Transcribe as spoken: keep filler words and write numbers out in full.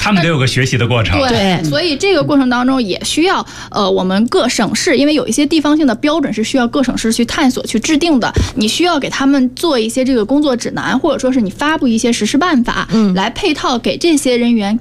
他们都有个学习的过程。 对，所以这个过程当中也需要呃我们各省市，因为有一些地方性的标准是需要各省市去探索去制定的，你需要给他们做一些这个工作指南，或者说是你发布一些实施办法，嗯，来配套给这些人员